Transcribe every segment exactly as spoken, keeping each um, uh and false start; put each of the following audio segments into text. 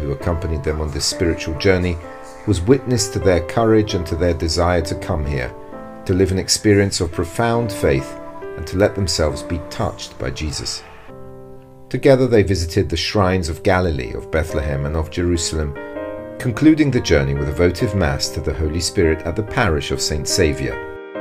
who accompanied them on this spiritual journey, was witness to their courage and to their desire to come here, to live an experience of profound faith and to let themselves be touched by Jesus. Together they visited the shrines of Galilee, of Bethlehem and of Jerusalem, concluding the journey with a votive Mass to the Holy Spirit at the parish of Saint Saviour.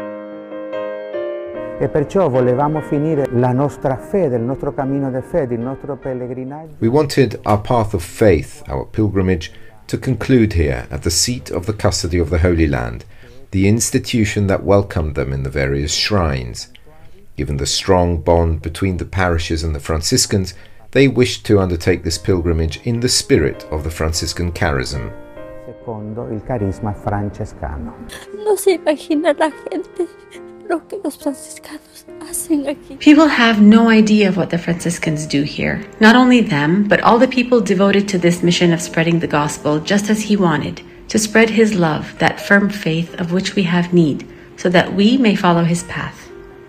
E perciò volevamo finire la nostra fede, il nostro cammino di fede, il nostro pellegrinaggio. We wanted our path of faith, our pilgrimage, to conclude here at the seat of the custody of the Holy Land, the institution that welcomed them in the various shrines. Given the strong bond between the parishes and the Franciscans, they wished to undertake this pilgrimage in the spirit of the Franciscan charism. Secondo il carisma francescano. No se imagina la gente lo que los franciscanos hacen aquí. People have no idea of what the Franciscans do here. Not only them, but all the people devoted to this mission of spreading the gospel just as he wanted, to spread his love, that firm faith of which we have need, so that we may follow his path.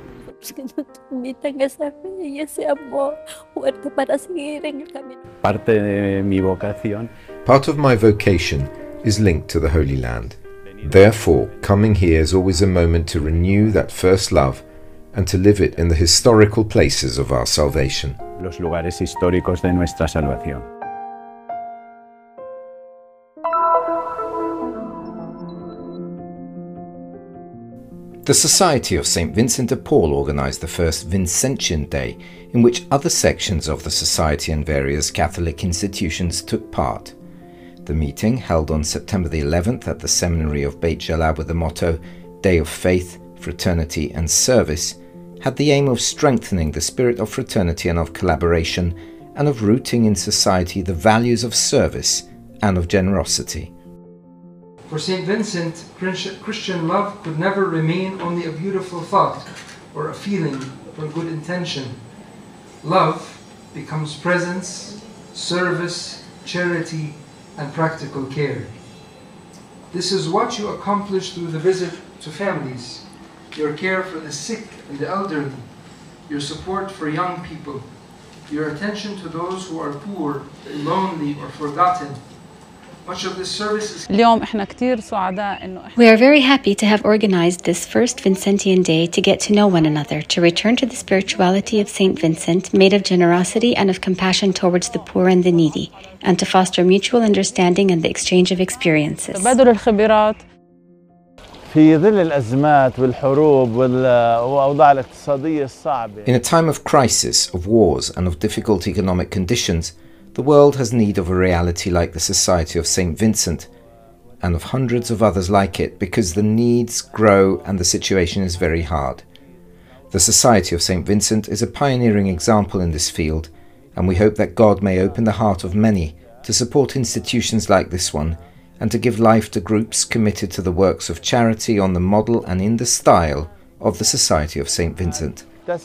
Parte de mi vocación. Part of my vocation is linked to the Holy Land. Therefore, coming here is always a moment to renew that first love and to live it in the historical places of our salvation. Los lugares históricos de nuestra salvación. The Society of Saint Vincent de Paul organised the first Vincentian Day, in which other sections of the Society and various Catholic institutions took part. The meeting, held on September the eleventh at the seminary of Beit Jala with the motto Day of Faith, Fraternity and Service, had the aim of strengthening the spirit of fraternity and of collaboration, and of rooting in society the values of service and of generosity. For Saint Vincent, Christian love could never remain only a beautiful thought or a feeling or good intention. Love becomes presence, service, charity, and practical care. This is what you accomplish through the visit to families, your care for the sick and the elderly, your support for young people, your attention to those who are poor, lonely, or forgotten. Much of this service is... We are very happy to have organized this first Vincentian Day to get to know one another, to return to the spirituality of Saint Vincent, made of generosity and of compassion towards the poor and the needy, and to foster mutual understanding and the exchange of experiences. In a time of crisis, of wars, and of difficult economic conditions, the world has need of a reality like the Society of Saint Vincent, and of hundreds of others like it, because the needs grow and the situation is very hard. The Society of Saint Vincent is a pioneering example in this field, and we hope that God may open the heart of many to support institutions like this one, and to give life to groups committed to the works of charity on the model and in the style of the Society of Saint Vincent.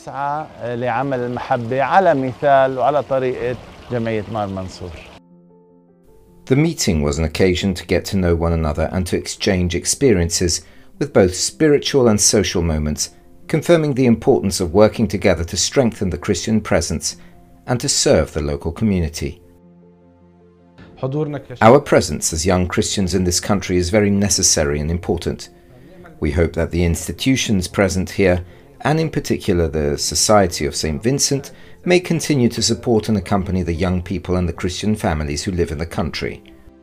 The meeting was an occasion to get to know one another and to exchange experiences with both spiritual and social moments, confirming the importance of working together to strengthen the Christian presence and to serve the local community. Our presence as young Christians in this country is very necessary and important. We hope that the institutions present here, and in particular the Society of Saint Vincent, may continue to support and accompany the young people and the Christian families who live in the country.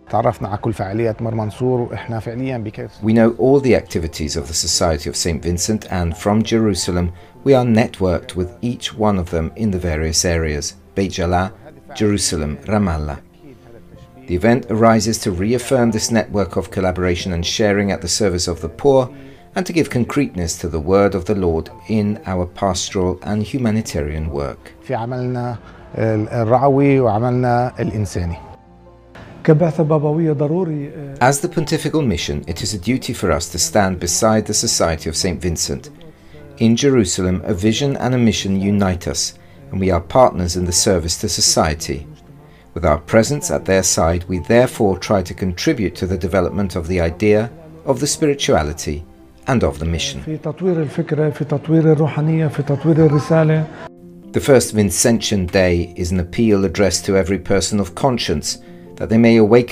We know all the activities of the Society of Saint Vincent, and from Jerusalem we are networked with each one of them in the various areas: Beit Jala, Jerusalem, Ramallah. The event arises to reaffirm this network of collaboration and sharing at the service of the poor, and to give concreteness to the word of the Lord in our pastoral and humanitarian work. As the pontifical mission, it is a duty for us to stand beside the Society of Saint Vincent. In Jerusalem, a vision and a mission unite us, and we are partners in the service to society. With our presence at their side, we therefore try to contribute to the development of the idea, of the spirituality, and of the mission. The first Vincentian Day is an appeal addressed to every person of conscience that they may awaken